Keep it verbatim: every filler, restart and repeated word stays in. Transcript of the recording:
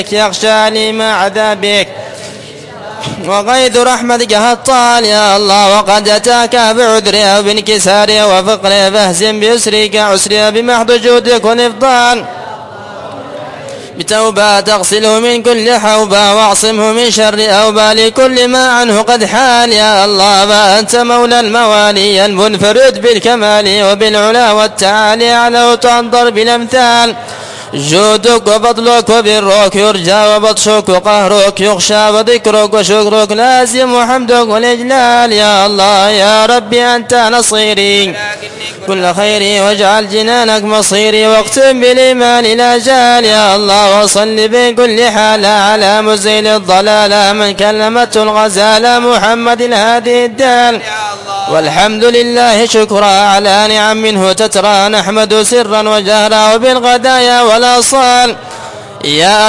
يخشى لما عذابك وغيث رحمتك هطال يا الله. وقد أتاك بعذره أو بانكساره وفقره فاهزم بيسرك عسره بمحض جودك ونفضال بتوبة تغسله من كل حوبة واعصمه من شر أوبة لكل ما عنه قد حال يا الله. فأنت مولى الموالي المنفرد بالكمال وبالعلا والتعالي على تنظر بالأمثال. جودك وفضلك وبرك يرجى وبطشك وقهرك يخشى وذكرك وشكرك لازم وحمدك والإجلال يا الله. يا ربي أنت نصيري كل خيري واجعل جنانك مصيري واختم بالإيمان الأجال يا الله. وصل بكل حال على مزيل الضلال من كلمته الغزالة محمد الهادي الدال. والحمد لله شكرا على نعم منه تترى نحمد سرا وجهرا وبالغدايا والأصال. يا